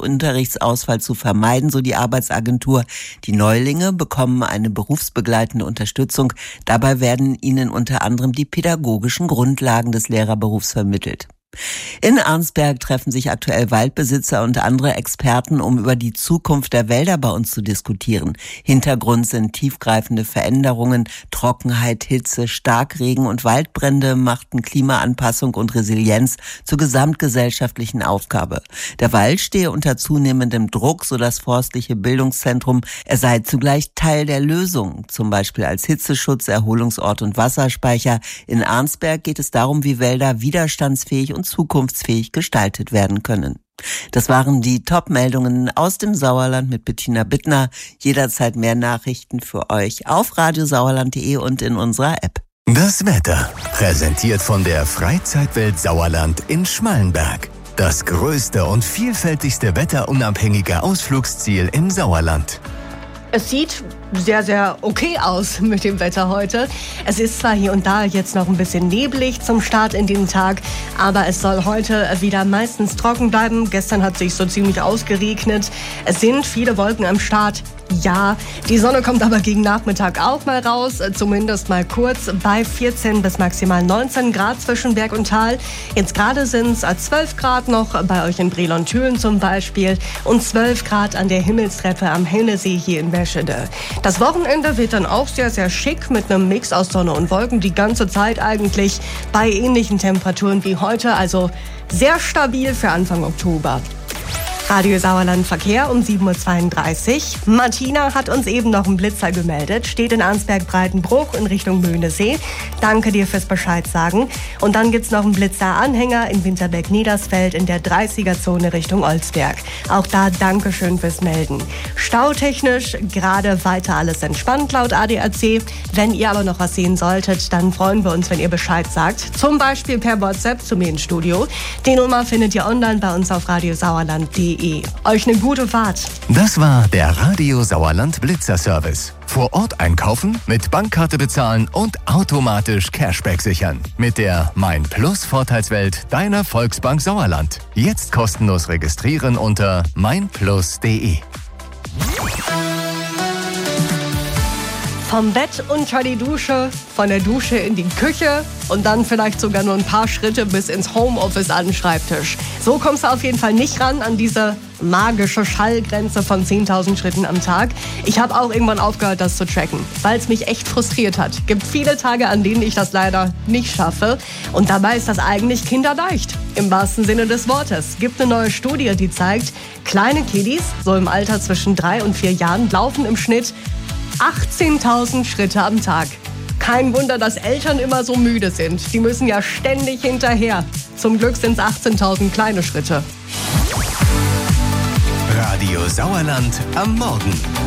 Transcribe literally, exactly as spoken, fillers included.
Unterrichtsausfall zu vermeiden, so die Arbeitsagentur. Die Neulinge bekommen eine berufsbegleitende Unterstützung. Dabei werden ihnen unter anderem die pädagogischen Grundlagen des Lehrerberufs vermittelt. In Arnsberg treffen sich aktuell Waldbesitzer und andere Experten, um über die Zukunft der Wälder bei uns zu diskutieren. Hintergrund sind tiefgreifende Veränderungen, Trockenheit, Hitze, Starkregen und Waldbrände machten Klimaanpassung und Resilienz zur gesamtgesellschaftlichen Aufgabe. Der Wald stehe unter zunehmendem Druck, so das forstliche Bildungszentrum. Er sei zugleich Teil der Lösung, zum Beispiel als Hitzeschutz, Erholungsort und Wasserspeicher. In Arnsberg geht es darum, wie Wälder widerstandsfähig und zukunftsfähig gestaltet werden können. Das waren die Top-Meldungen aus dem Sauerland mit Bettina Bittner. Jederzeit mehr Nachrichten für euch auf radiosauerland punkt de und in unserer App. Das Wetter, präsentiert von der Freizeitwelt Sauerland in Schmallenberg. Das größte und vielfältigste wetterunabhängige Ausflugsziel im Sauerland. Es sieht sehr, sehr okay aus mit dem Wetter heute. Es ist zwar hier und da jetzt noch ein bisschen neblig zum Start in den Tag, aber es soll heute wieder meistens trocken bleiben. Gestern hat es sich so ziemlich ausgeregnet. Es sind viele Wolken am Start. Ja, die Sonne kommt aber gegen Nachmittag auch mal raus, zumindest mal kurz bei vierzehn bis maximal neunzehn Grad zwischen Berg und Tal. Jetzt gerade sind es zwölf Grad noch bei euch in Brilon-Thülen zum Beispiel und zwölf Grad an der Himmelstreppe am Hennesee hier in Meschede. Das Wochenende wird dann auch sehr, sehr schick mit einem Mix aus Sonne und Wolken die ganze Zeit eigentlich bei ähnlichen Temperaturen wie heute, also sehr stabil für Anfang Oktober. Radio Sauerland Verkehr um sieben Uhr zweiunddreißig. Martina hat uns eben noch einen Blitzer gemeldet. Steht in Arnsberg-Breitenbruch in Richtung Möhnesee. Danke dir fürs Bescheid sagen. Und dann gibt's noch einen Blitzer-Anhänger in Winterberg-Niedersfeld in der dreißiger-Zone Richtung Olsberg. Auch da Dankeschön fürs Melden. Stautechnisch gerade weiter alles entspannt laut A D A C. Wenn ihr aber noch was sehen solltet, dann freuen wir uns, wenn ihr Bescheid sagt. Zum Beispiel per WhatsApp zu mir ins Studio. Die Nummer findet ihr online bei uns auf radiosauerland punkt de. Euch eine gute Fahrt. Das war der Radio Sauerland Blitzer Service. Vor Ort einkaufen, mit Bankkarte bezahlen und automatisch Cashback sichern. Mit der Mein Plus Vorteilswelt deiner Volksbank Sauerland. Jetzt kostenlos registrieren unter mein plus punkt de. Vom Bett unter die Dusche, von der Dusche in die Küche und dann vielleicht sogar nur ein paar Schritte bis ins Homeoffice an den Schreibtisch. So kommst du auf jeden Fall nicht ran an diese magische Schallgrenze von zehntausend Schritten am Tag. Ich habe auch irgendwann aufgehört, das zu tracken, weil es mich echt frustriert hat. Gibt viele Tage, an denen ich das leider nicht schaffe. Und dabei ist das eigentlich kinderleicht, im wahrsten Sinne des Wortes. Gibt eine neue Studie, die zeigt, kleine Kiddies, so im Alter zwischen drei und vier Jahren, laufen im Schnitt achtzehntausend Schritte am Tag. Kein Wunder, dass Eltern immer so müde sind. Die müssen ja ständig hinterher. Zum Glück sind es achtzehntausend kleine Schritte. Radio Sauerland am Morgen.